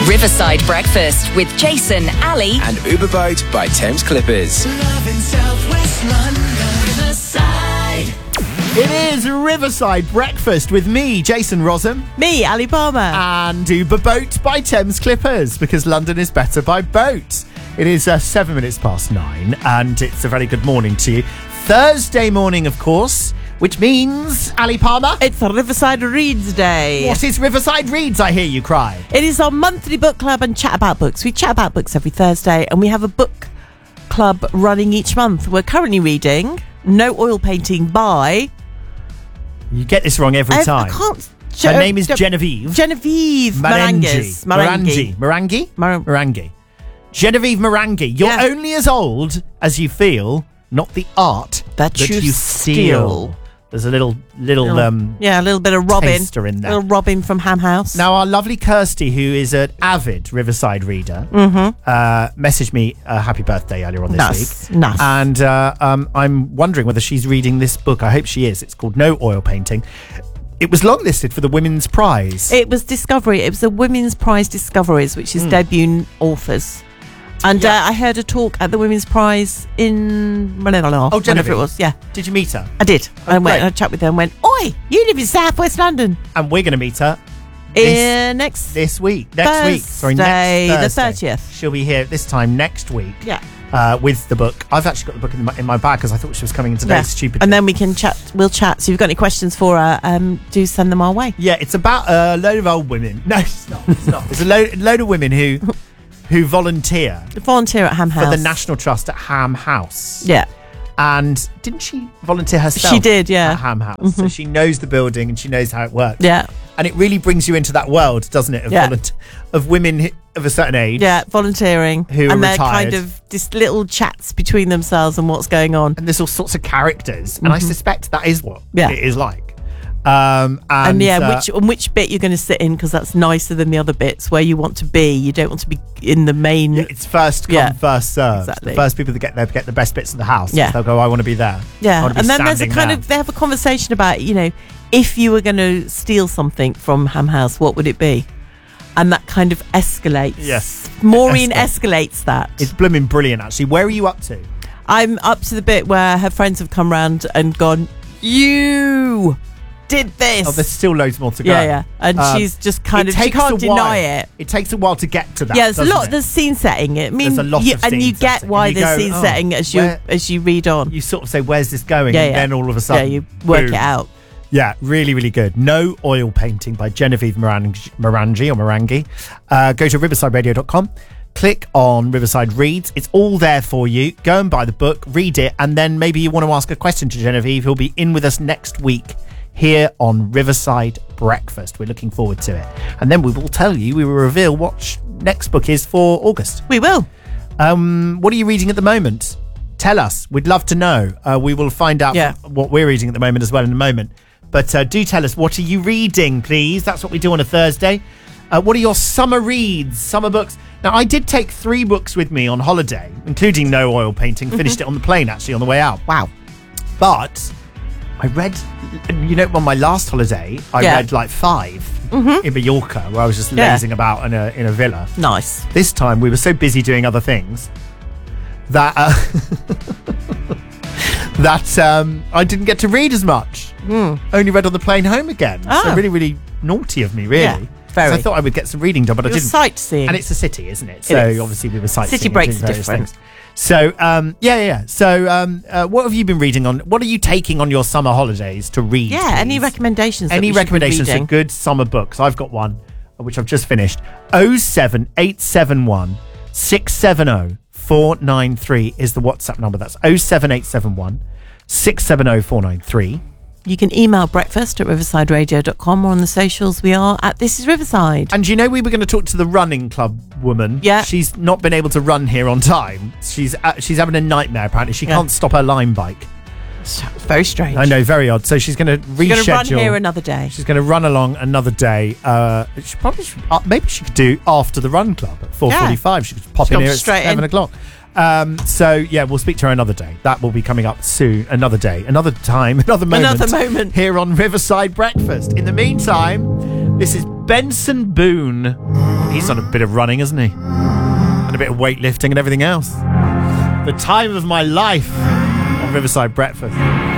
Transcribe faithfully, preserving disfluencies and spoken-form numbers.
Riverside Breakfast with Jason, Ali and Uberboat by Thames Clippers. Love in Southwest London. Riverside. It is Riverside Breakfast with me, Jason Rossum. Me, Ali Palmer. And Uberboat by Thames Clippers, because London is better by boat. It is uh, seven minutes past nine, and it's a very good morning to you. Thursday morning, of course, which means, Ali Palmer, It's Riverside Reads Day. what is Riverside Reads, I hear you cry? It is our monthly book club and chat about books. We chat about books every Thursday, and we have a book club running each month. We're currently reading No Oil Painting by... You get this wrong every I, time. I can't... Her name is Genevieve. Genevieve Marangi. Marangi. Marangi. Marangi? Mar- Marangi. Genevieve Marangi. You're Yeah. only as old as you feel, not the art That you steal. steal. There's a little, little, Little- um... yeah, a little bit of Robin. taster in there. Little Robin from Ham House. Now, our lovely Kirsty, who is an avid Riverside reader, mm-hmm. uh, messaged me a happy birthday earlier on this Nice, week. nice. And uh, um, I'm wondering whether she's reading this book. I hope she is. It's called No Oil Painting. It was longlisted for the Women's Prize. It was Discovery. It was the Women's Prize Discoveries, which is debut authors. And Yeah. uh, I heard a talk at the Women's Prize in... Oh, whenever Genevieve. it was. Yeah, Did you meet her? I did. Oh, I went great. and I chat with her and went, Oi, you live in South West London. And we're going to meet her this, Uh, next... this week. Next week. Sorry, Thursday, the next Thursday. thirtieth. She'll be here this time next week. Yeah. Uh, with the book. I've actually got the book in my, in my bag because I thought she was coming in today. yeah. Stupid. And then we can chat. We'll chat. So if you've got any questions for her, um, do send them our way. Yeah, it's about a load of old women. No, it's not. It's not. It's a load, load of women who who volunteer Volunteer at Ham House. for the National Trust at Ham House. Yeah. And didn't she volunteer herself? She did, yeah. At Ham House. So she knows the building and she knows how it works. Yeah. And it really brings you into that world, doesn't it? Of, Yeah. volunt- of women hi- of a certain age. Yeah, volunteering. Who are and they're retired. kind of just little chats between themselves and what's going on. And there's all sorts of characters. And I suspect that is what Yeah. it is like. Um, and, And, yeah, uh, which on which bit you're going to sit in, because that's nicer than the other bits where you want to be. You don't want to be in the main. yeah, it's first come, Yeah. first served. Exactly. The first people that get there get the best bits of the house. Yeah. They'll go, I want to be there. I Yeah, wanna be and then there's a standing kind there. of they have a conversation about, you know, if you were going to steal something from Ham House, what would it be? And that kind of escalates. Yes. Maureen Escalate. escalates that. It's blooming brilliant, actually. Where are you up to? I'm up to the bit where her friends have come round and gone, you did this. Oh, there's still loads more to go. yeah, yeah, and Um, she's just kind it of she takes can't a deny while. it. It takes a while to get to that. Yeah, there's a doesn't lot. it? There's scene setting. I mean, There's a lot you, of and scene you get setting. why And you there's go, scene oh, setting as you where- as you read on. You sort of say, where's this going? Yeah, and yeah. then all of a yeah, sudden, you work boom. it out. Yeah, really, really good. No Oil Painting by Genevieve Marangi, Marangi or Marangi. Uh, go to riverside radio dot com. Click on Riverside Reads. It's all there for you. Go and buy the book, read it, and then maybe you want to ask a question to Genevieve, who'll be in with us next week here on Riverside Breakfast. We're looking forward to it. And then we will tell you, we will reveal what sh- next book is for August. We will. Um, what are you reading at the moment? Tell us. We'd love to know. Uh, we will find out Yeah. what we're reading at the moment as well in a moment. But uh, do tell us, what are you reading, please? That's what we do on a Thursday. Uh, what are your summer reads, summer books? Now, I did take three books with me on holiday, including No Oil Painting. Finished it on the plane, actually, on the way out. Wow. But I read, you know, on my last holiday, I Yeah. read like five in Mallorca, where I was just Yeah. lazing about in a, in a villa. Nice. This time we were so busy doing other things that uh, that um, I didn't get to read as much. Only read on the plane home again. So Oh. really, really naughty of me, really. Yeah, very. So I thought I would get some reading done, but I It was didn't. sightseeing. And it's a city, isn't it? So is. obviously we were sightseeing. City and breaks doing are various different. things. So um, yeah, yeah, yeah. So um, uh, what have you been reading on? What are you taking on your summer holidays to read? yeah. Any please? recommendations? that Any we should be recommendations for reading? good summer books? I've got one, which I've just finished. oh seven eight seven one six seven oh four nine three is the WhatsApp number. That's oh seven eight seven one six seven oh four nine three. You can email breakfast at riverside radio dot com, or on the socials we are at This Is Riverside. And you know, we were going to talk to the running club woman. Yeah. She's not been able to run here on time. She's uh, she's having a nightmare, apparently. She Yeah. can't stop her line bike. It's very strange. I know, very odd. So she's going to reschedule. You're going to run here another day. She's going to run along another day. Uh, she probably should, uh, maybe she could do after the run club at four forty-five. She could pop She'll in come here at straight seven in. o'clock. Um, so yeah, we'll speak to her another day. That will be coming up soon. Another day, another time, another moment. Another moment. Here on Riverside Breakfast. In the meantime, this is Benson Boone. He's done a bit of running, hasn't he? And a bit of weightlifting and everything else. The time of my life on Riverside Breakfast.